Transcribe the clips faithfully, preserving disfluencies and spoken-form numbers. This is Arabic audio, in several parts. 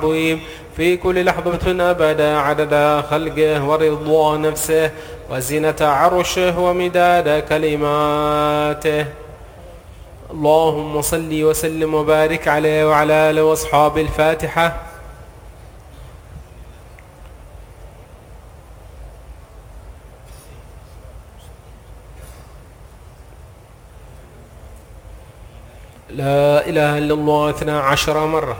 في كل لحظة أبدا عدد خلقه ورضا نفسه وزنة عرشه ومداد كلماته. اللهم صل وسلم وبارك عليه وعلى آله وأصحاب الفاتحة. لا إله إلا الله اثنا عشر مرة.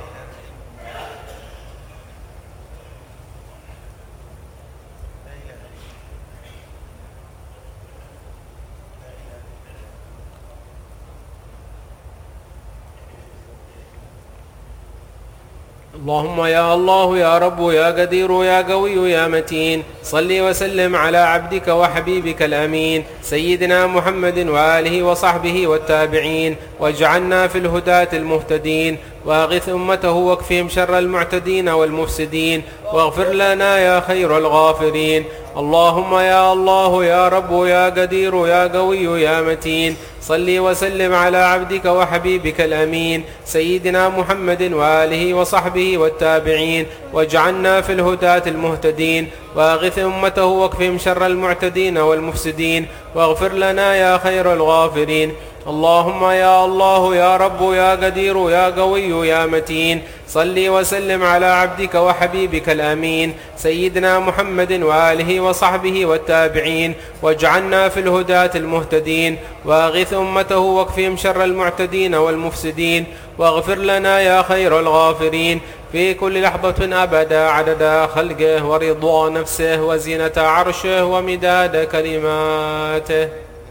اللهم يا الله يا رب يا قدير يا قوي يا متين، صل وسلم على عبدك وحبيبك الأمين سيدنا محمد وآله وصحبه والتابعين، واجعلنا في الهداة المهتدين، واغث أمته واكفهم شر المعتدين والمفسدين، واغفر لنا يا خير الغافرين. اللهم يا الله يا رب يا قدير يا قوي يا متين، صل وسلم على عبدك وحبيبك الأمين سيدنا محمد وآله وصحبه والتابعين، واجعلنا في الهداة المهتدين، واغث أمته واكفهم شر المعتدين والمفسدين، واغفر لنا يا خير الغافرين. اللهم يا الله يا رب يا قدير يا قوي يا متين، صل وسلم على عبدك وحبيبك الأمين سيدنا محمد وآله وصحبه والتابعين، واجعلنا في الهداة المهتدين، واغث أمته واكفهم شر المعتدين والمفسدين، واغفر لنا يا خير الغافرين. في كل لحظة أبدا عدد خلقه ورضا نفسه وزنة عرشه ومداد كلماته.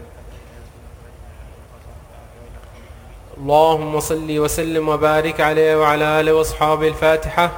اللهم صل وسلم وبارك عليه وعلى آله وأصحابه الفاتحة.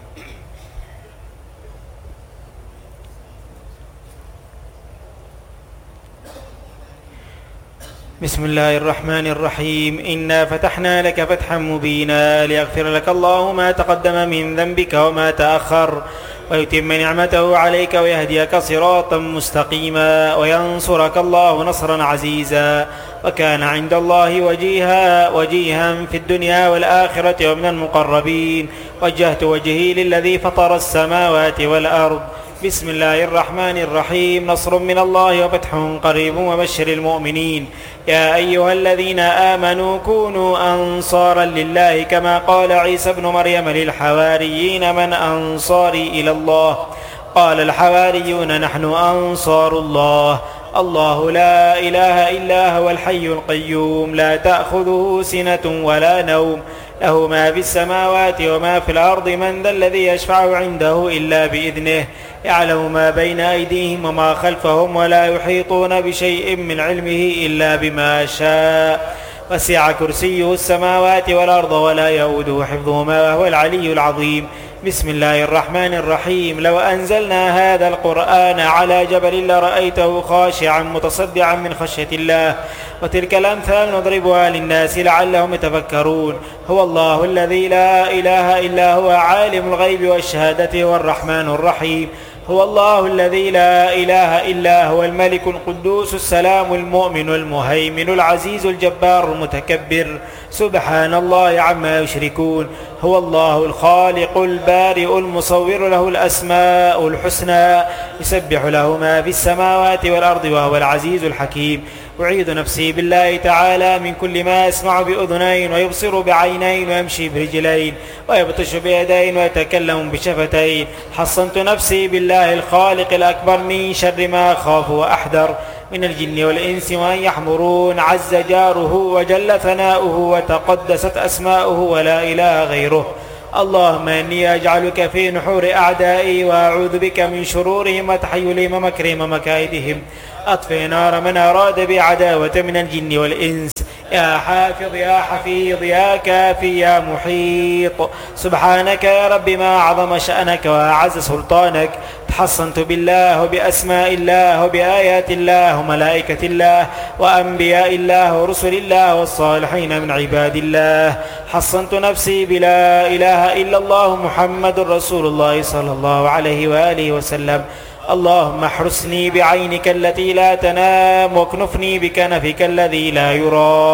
بسم الله الرحمن الرحيم. إنا فتحنا لك فتحا مبينا ليغفر لك الله ما تقدم من ذنبك وما تأخر، ويتم نعمته عليك ويهديك صراطا مستقيما، وينصرك الله نصرا عزيزا، وكان عند الله وجيها وجيها في الدنيا والآخرة ومن المقربين. وجهت وجهي للذي فطر السماوات والأرض. بسم الله الرحمن الرحيم. نصر من الله وفتح قريب وبشر المؤمنين. يا أيها الذين آمنوا كونوا أنصارا لله كما قال عيسى بن مريم للحواريين من أنصاري إلى الله؟ قال الحواريون نحن أنصار الله. الله لا إله إلا هو الحي القيوم لا تأخذه سنة ولا نوم، له ما في السماوات وما في الأرض. من ذا الذي يشفع عنده إلا بإذنه؟ يعلم ما بين أيديهم وما خلفهم، ولا يحيطون بشيء من علمه إلا بما شاء. وسع كرسيه السماوات والأرض ولا يؤوده حفظهما وهو العلي العظيم. بسم الله الرحمن الرحيم. لو أنزلنا هذا القرآن على جبل لرأيته خاشعا متصدعا من خشية الله. وتلك الأمثال نضربها للناس لعلهم يتفكرون. هو الله الذي لا إله إلا هو عالم الغيب والشهادة هو الرحمن الرحيم. هو الله الذي لا إله إلا هو الملك القدوس السلام المؤمن المهيمن العزيز الجبار المتكبر. سبحان الله عما يشركون. هو الله الخالق البارئ المصور له الأسماء الحسنى، يسبح له ما في السماوات والأرض وهو العزيز الحكيم. أعيذ نفسي بالله تعالى من كل ما يسمع بأذنين ويبصر بعينين ويمشي برجلين ويبطش بيدين ويتكلم بشفتين. حصنت نفسي بالله الخالق الأكبر من شر ما أخاف وأحذر من الجن والإنس وأن يحضرون. عز جاره وجل ثناؤه وتقدست أسماؤه ولا إله غيره. اللهم إني أجعلك في نحور أعدائي وأعوذ بك من شرورهم وتحيلهم ومكرهم ومكائدهم. أطفئ نار من أراد بعداوة من الجن والإنس. يا حافظ يا حفيظ يا كافي يا محيط. سبحانك يا رب ما عظم شأنك وأعز سلطانك. تحصنت بالله وبأسماء الله وبآيات الله وملائكة الله وأنبياء الله ورسل الله والصالحين من عباد الله. حصنت نفسي بلا إله إلا الله محمد رسول الله صلى الله عليه وآله وسلم. اللهم احرسني بعينك التي لا تنام واكنفني بكنفك الذي لا يرام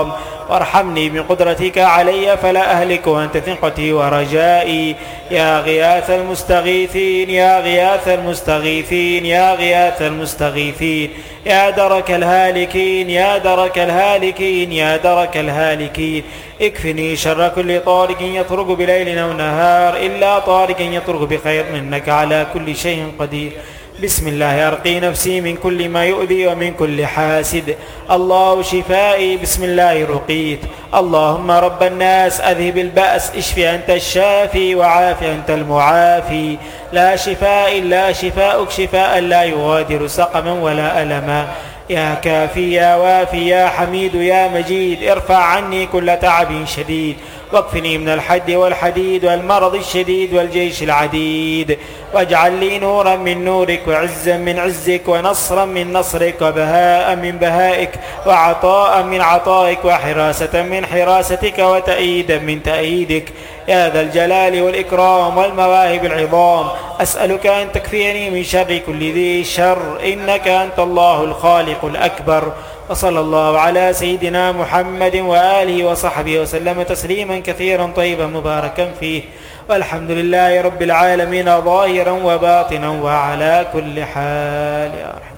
وارحمني بقدرتك علي فلا أهلك وأنت ثقتي ورجائي. يا غياث المستغيثين يا غياث المستغيثين يا غياث المستغيثين يا درك الهالكين يا درك الهالكين يا درك الهالكين. اكفني شر كل طارق يطرق بليل أو نهار إلا طارق يطرق بخير إنك على كل شيء قدير. بسم الله أرقي نفسي من كل ما يؤذي ومن كل حاسد. الله شفائي بسم الله رقيت. اللهم رب الناس أذهب البأس اشف أنت الشافي وعاف أنت المعافي. لا شفاء إلا شفاءك شفاء لا يغادر سقما ولا ألما. يا كافي يا وافي يا حميد يا مجيد ارفع عني كل تعب شديد واكفني من الحد والحديد والمرض الشديد والجيش العديد. واجعل لي نورا من نورك وعزا من عزك ونصرا من نصرك وبهاء من بهائك وعطاء من عطائك وحراسة من حراستك وتأييدا من تأييدك يا ذا الجلال والإكرام والمواهب العظام. أسألك أن تكفيني من شر كل ذي شر إنك أنت الله الخالق الأكبر. وصلى الله على سيدنا محمد وآله وصحبه وسلم تسليما كثيرا طيبا مباركا فيه والحمد لله رب العالمين ظاهرا وباطنا وعلى كل حال. يا رحمة